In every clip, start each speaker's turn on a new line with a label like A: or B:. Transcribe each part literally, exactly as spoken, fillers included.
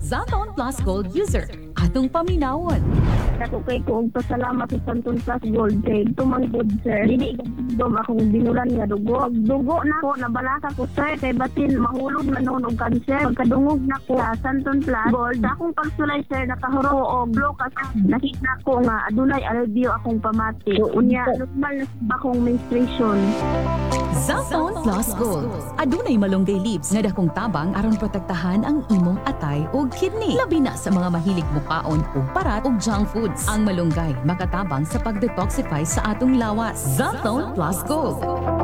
A: Zaton Plus Gold user. Atong paminawon.
B: Ako kay ko og pasalamat sa Santon Plus Gold kay tumanggod sir. Dili dom akong binulan nga dugo. Dugo na ko nabalaka ko sir kay batin mahulog na noon og cancer. Pagkadungog na ko sa Santon Plus Gold akong pagsulay sir nakahuro og blow kasi nakita ko nga adunay alivio akong pamati. So, unya normal na sa akong menstruation.
A: Zaton Plus Gold. Adunay malunggay leaves nga dakong tabang aron protektahan ang imong atay ug kidney. Labi na sa mga mahilig mukaon ug parat ug junk foods. Ang malunggay makatabang sa pag-detoxify sa atong lawas. Zaton Plus Gold.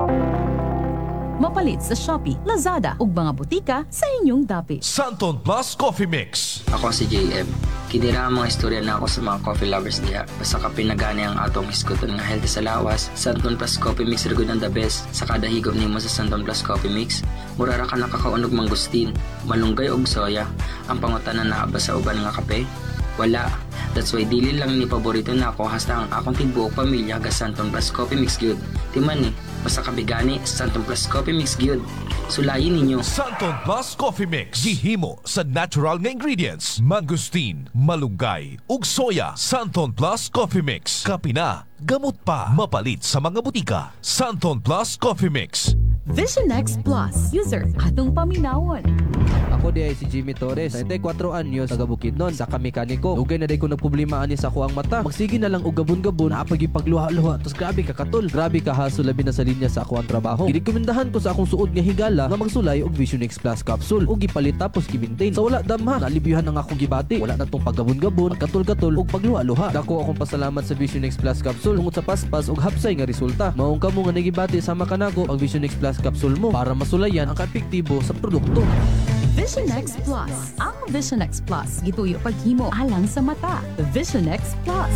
A: Mapalit sa Shopee, Lazada ug mga butika sa inyong dapit.
C: Santon Plus Coffee Mix.
D: Ako si J M. Kinira ang mga istorya na ako sa mga coffee lovers diha. Basta ka pinagani ang atong hisguton nga healthy sa lawas, Santon Plus Coffee Mix rigud ang the best. Sa kada higop nimo sa Santon Plus Coffee Mix, mura ra ka nakakaunog mangustin, malunggay og soya. Ang pangutanan na ba sa uban nga kape? Wala. That's why dili lang ni paborito na ako hasta ang akong tibuok pamilya ga Santon Plus Coffee Mix gyud. Timan ni, basta kabigani Santon Plus Coffee Mix gyud. Sulayin ninyo.
C: Santon Plus Coffee Mix. Gihimo sa natural nga ingredients. Mangustin, malunggay, ug soya. Santon Plus Coffee Mix. Kapina, gamot pa. Mapalit sa mga butika. Santon Plus Coffee Mix.
A: Vision X Plus user. Atong paminawon.
E: Ako di ay si Jimmy Torres, thirty-four anyos, taga Bukidnon, sa kamekaniko. Ugay na day ko nagproblema ani sa kuang mata. Magsige na lang og gabon-gabon, napagi pagluha-luha. Tos grabe ka katol, grabe ka haso labi na sa linya sa ako ang trabaho. Girekomendahan ko sa akong suod nga higala nga magsulay og Vision X Plus capsule ug gipalit tapos gi-maintain. Sa wala damha, nalibiyuhan ang akong gibati. Wala na tong paggabon-gabon, katol-katol ug pagluha-luha. Dako akong pasalamat sa Vision X Plus capsule tungod sa paspas ug hapsay nga resulta. Maong kamo nga nagibati sama kanako ang Vision X Plus capsule mo para masulayan ang kaepektibo sa produkto.
A: Vision X Plus. Ang Vision X Plus gituyo paghimo alang sa mata. Vision X Plus.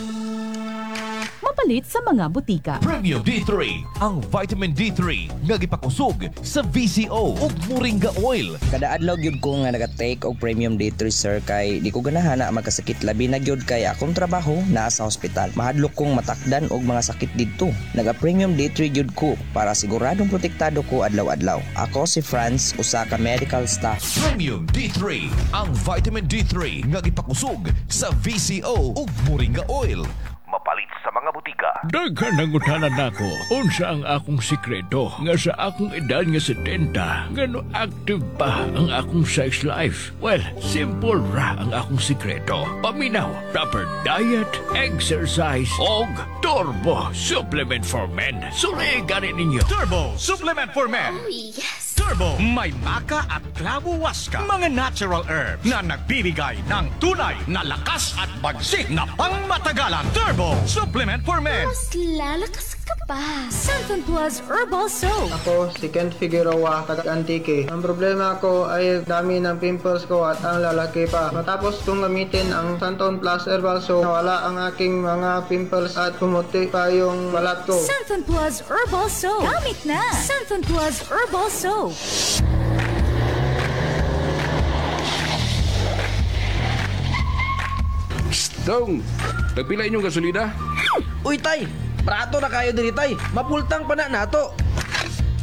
A: Mapalit sa mga butika.
C: Premium D three. Ang vitamin D three nga gipakusog sa V C O ug moringa oil.
F: Kada adlaw gyud ko nga naga-take og Premium D three sir kay di ko ganahan na magkasakit labi na gyud kay akong trabaho naa sa ospital. Mahadlok kong matakdan og mga sakit didto. Naga-Premium D three gyud ko para siguradong protektado ko adlaw-adlaw. Ako si Franz, usa ka medical staff.
C: Premium D three. Ang vitamin D three nga gipakusog sa V C O ug moringa oil. Mapalit sa mga butika.
G: Daghan nangutanan nako unsa ang akong sikreto nga sa akong edad nga setenta ngano active pa ang akong sex life. Well, simple ra ang akong sikreto. Paminaw, proper diet, exercise, og Turbo Supplement for Men. Suligan ninyo.
H: Turbo Supplement for Men.
I: Oh, yes.
H: Turbo, may maka at klabo waska. Mga natural herbs na nagbibigay ng tunay na lakas at bagsik na pangmatagalan. Turbo Supplement for Men.
I: Mas lalakas ka pa. Santon Plus Herbal Soap.
J: Ako si Kent Figueroa, taga-Antique. Ang problema ko ay dami ng pimples ko at ang lalaki pa. Matapos kong gamitin ang Santon Plus Herbal Soap, nawala ang aking mga pimples at pumuti pa yung balat ko.
I: Santon Plus Herbal Soap. Gamit na. Santon Plus Herbal Soap.
G: Dong, nagpila inyong gasolina?
E: Uy tay, prato na kayo diri tay. Mapultang pa na nato.